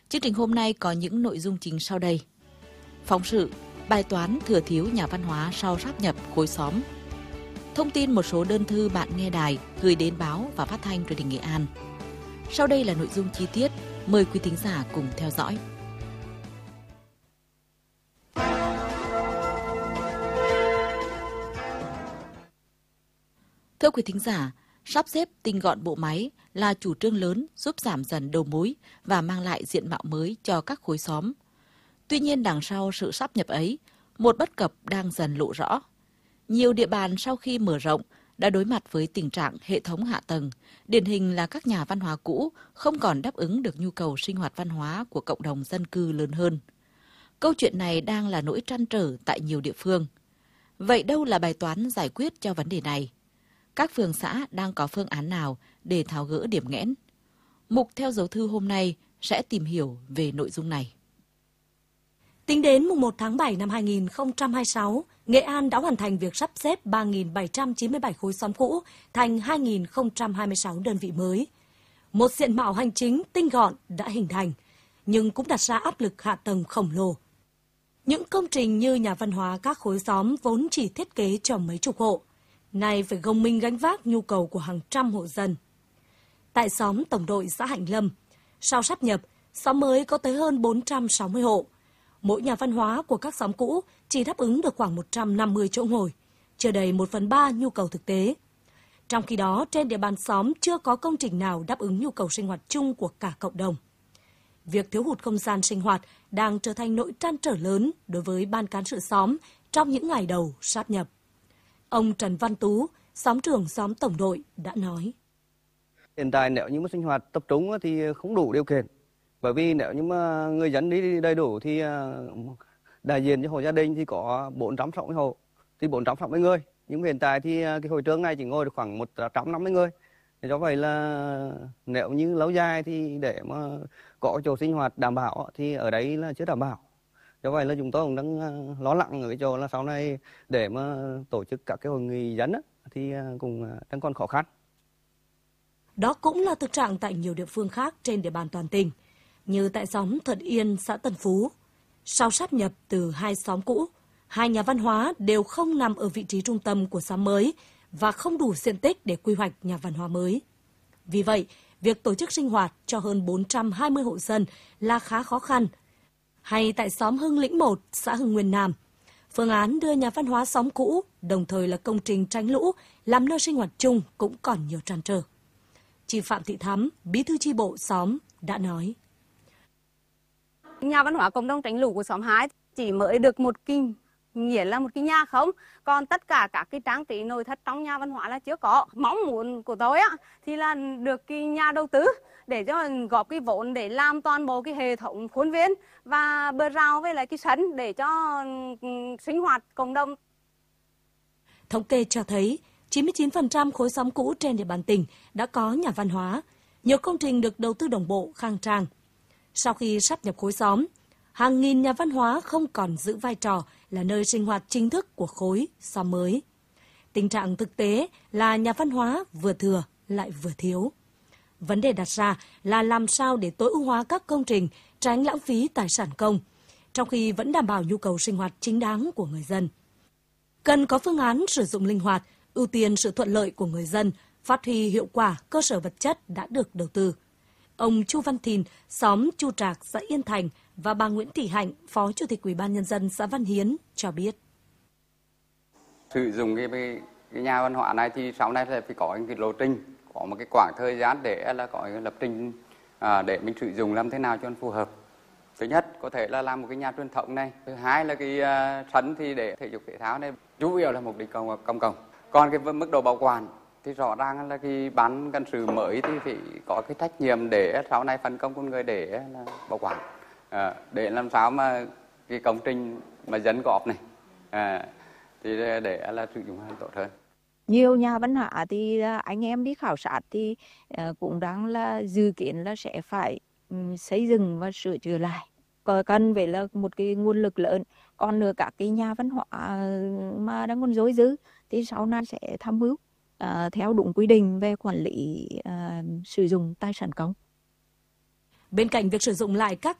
Chương trình hôm nay có những nội dung chính sau đây. Phóng sự, bài toán thừa thiếu nhà văn hóa sau sáp nhập khối xóm. Thông tin một số đơn thư bạn nghe đài gửi đến báo và phát thanh truyền hình Nghệ An. Sau đây là nội dung chi tiết, mời quý thính giả cùng theo dõi. Thưa quý thính giả, sắp xếp tinh gọn bộ máy là chủ trương lớn giúp giảm dần đầu mối và mang lại diện mạo mới cho các khối xóm. Tuy nhiên đằng sau sự sáp nhập ấy, một bất cập đang dần lộ rõ. Nhiều địa bàn sau khi mở rộng đã đối mặt với tình trạng hệ thống hạ tầng, điển hình là các nhà văn hóa cũ không còn đáp ứng được nhu cầu sinh hoạt văn hóa của cộng đồng dân cư lớn hơn. Câu chuyện này đang là nỗi trăn trở tại nhiều địa phương. Vậy đâu là bài toán giải quyết cho vấn đề này? Các phường xã đang có phương án nào để tháo gỡ điểm nghẽn? Mục Theo dấu thư hôm nay sẽ tìm hiểu về nội dung này. Tính đến mùng 1 tháng 7 năm 2026, Nghệ An đã hoàn thành việc sắp xếp 3.797 khối xóm cũ thành 2.026 đơn vị mới. Một diện mạo hành chính tinh gọn đã hình thành, nhưng cũng đặt ra áp lực hạ tầng khổng lồ. Những công trình như nhà văn hóa các khối xóm vốn chỉ thiết kế cho mấy chục hộ, nay phải gồng mình gánh vác nhu cầu của hàng trăm hộ dân. Tại xóm Tổng đội xã Hạnh Lâm, sau sáp nhập, xóm mới có tới hơn 460 hộ. Mỗi nhà văn hóa của các xóm cũ chỉ đáp ứng được khoảng 150 chỗ ngồi, chưa đầy 1/3 nhu cầu thực tế. Trong khi đó, trên địa bàn xóm chưa có công trình nào đáp ứng nhu cầu sinh hoạt chung của cả cộng đồng. Việc thiếu hụt không gian sinh hoạt đang trở thành nỗi trăn trở lớn đối với ban cán sự xóm trong những ngày đầu sáp nhập. Ông Trần Văn Tú, xóm trưởng xóm Tổng đội đã nói. Hiện tại nếu như mà sinh hoạt tập trung thì không đủ điều kiện. Bởi vì nếu như mà người dân đi đầy đủ thì đại diện cho hộ gia đình thì có 460 hộ, thì 460 người. Nhưng hiện tại thì cái hội trường này chỉ ngồi được khoảng 150 người. Do vậy là nếu như lâu dài thì để mà có chỗ sinh hoạt đảm bảo thì ở đấy là chưa đảm bảo. Do vậy là chúng tôi cũng đang lo lắng ở cái chỗ là sau này để mà tổ chức các cái hội nghị dân thì cũng đang còn khó khăn. Đó cũng là thực trạng tại nhiều địa phương khác trên địa bàn toàn tỉnh, như tại xóm Thuận Yên, xã Tân Phú. Sau sáp nhập từ hai xóm cũ, hai nhà văn hóa đều không nằm ở vị trí trung tâm của xóm mới và không đủ diện tích để quy hoạch nhà văn hóa mới. Vì vậy, việc tổ chức sinh hoạt cho hơn 420 hộ dân là khá khó khăn. Hay tại xóm Hưng Lĩnh 1, xã Hưng Nguyên Nam, phương án đưa nhà văn hóa xóm cũ, đồng thời là công trình tránh lũ, làm nơi sinh hoạt chung cũng còn nhiều trăn trở. Chị Phạm Thị Thắm, bí thư chi bộ xóm, đã nói. Nhà văn hóa cộng đồng tránh lũ của xóm 2 chỉ mới được một kinh, nghĩa là một cái nhà không. Còn tất cả các cái trang trí nội thất trong nhà văn hóa là chưa có. Mong muốn của tôi thì là được cái nhà đầu tư để cho góp cái vốn để làm toàn bộ cái hệ thống khuôn viên và bờ rào với lại cái sân để cho sinh hoạt cộng đồng. Thống kê cho thấy 99% khối xóm cũ trên địa bàn tỉnh đã có nhà văn hóa, nhiều công trình được đầu tư đồng bộ khang trang. Sau khi sáp nhập khối xóm, hàng nghìn nhà văn hóa không còn giữ vai trò là nơi sinh hoạt chính thức của khối xóm mới. Tình trạng thực tế là nhà văn hóa vừa thừa lại vừa thiếu. Vấn đề đặt ra là làm sao để tối ưu hóa các công trình, tránh lãng phí tài sản công, trong khi vẫn đảm bảo nhu cầu sinh hoạt chính đáng của người dân. Cần có phương án sử dụng linh hoạt, ưu tiên sự thuận lợi của người dân, phát huy hiệu quả cơ sở vật chất đã được đầu tư. Ông Chu Văn Thìn, xóm Chu Trạc, xã Yên Thành và bà Nguyễn Thị Hạnh, Phó Chủ tịch Ủy ban Nhân dân xã Văn Hiến cho biết. Sử dụng cái nhà văn hóa này thì sau này là phải có cái lộ trình, có một cái khoảng thời gian để là có cái lập trình để mình sử dụng làm thế nào cho nó phù hợp. Thứ nhất có thể là làm một cái nhà truyền thống này. Thứ hai là cái sân thì để thể dục thể thao này, chủ yếu là mục đích công cộng. Còn cái mức độ bảo quản thì rõ ràng là cái ban cán sự mới thì phải có cái trách nhiệm để sau này phân công con người để là bảo quản, để làm sao mà cái công trình mà dân góp này thì để là sử dụng tốt hơn. Nhiều nhà văn hóa thì anh em đi khảo sát thì cũng đang là dự kiến là sẽ phải xây dựng và sửa chữa lại. Cần phải là một cái nguồn lực lớn. Còn nữa các cái nhà văn hóa mà đang còn dối dứ thì sau này sẽ tham mưu theo đúng quy định về quản lý sử dụng tài sản công. Bên cạnh việc sử dụng lại các